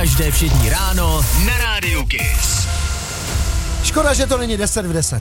Každé všední ráno na Rádiu Kiss. Škoda, že to není 10 v 10.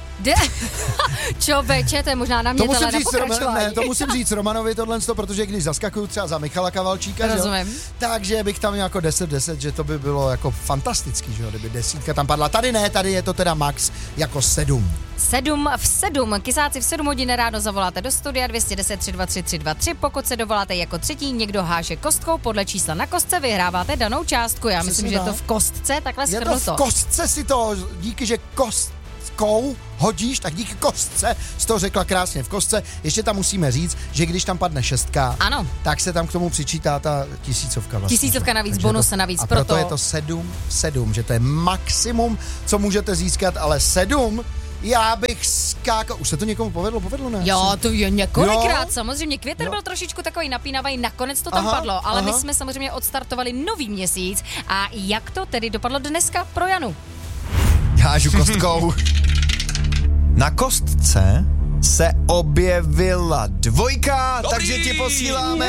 Čověče, to je možná na mě tohle na pokračování. To musím říct Romanovi tohle, protože když zaskakuju třeba za Michala Kavalčíka, rozumím. Takže bych tam jako 10 v 10, že to by bylo jako fantastický, že jo, kdyby 10 tam padla. Tady ne, tady je to teda max jako 7. 7 v 7. Kysáci v 7 hodin ráno zavoláte do studia 210 323 323. Pokud se dovoláte jako třetí, někdo háže kostkou, podle čísla na kostce vyhráváte danou částku. Já myslím, že je to v kostce, takhle shrnuto. Je to v kostce si to, díky, že kostkou hodíš, tak díky kostce, jsi to řekla krásně v kostce. Ještě tam musíme říct, že když tam padne 6, ano, tak se tam k tomu přičítá ta 1000 vlastně. 1000 navíc, bonus navíc. A proto je to 7, že to je maximum, co můžete získat, ale 7, já bych skákal. Už se to někomu povedlo, ne? Jo, to je několikrát, samozřejmě. Květen byl trošičku takový napínavý, nakonec to tam padlo, ale my jsme samozřejmě odstartovali nový měsíc. A jak to tedy dopadlo dneska pro Janu? Hážu kostkou. Na kostce se objevila 2, takže ti posíláme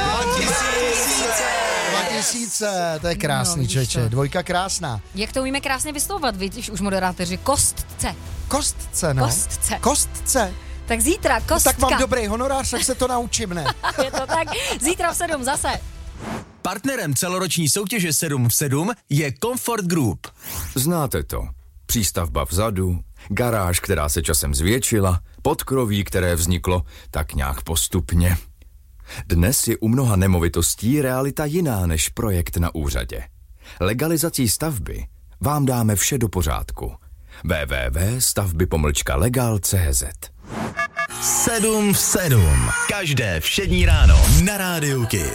2000, to je krásný, člověče. 2 krásná. Jak to umíme krásně vyslovovat, víš, už moderátoři, kostce. Kostce, no. Kostce. Tak zítra, kostka. Tak mám dobrý honorář, tak se to naučím, ne? Je to tak, zítra v 7 zase. Partnerem celoroční soutěže 7 v 7 je Comfort Group. Znáte to. Přístavba vzadu, garáž, která se časem zvětšila, podkroví, které vzniklo tak nějak postupně. Dnes je u mnoha nemovitostí realita jiná než projekt na úřadě. Legalizací stavby vám dáme vše do pořádku. www.stavby-legal.cz 7 v 7. Každé všední ráno na Rádiu Kiss.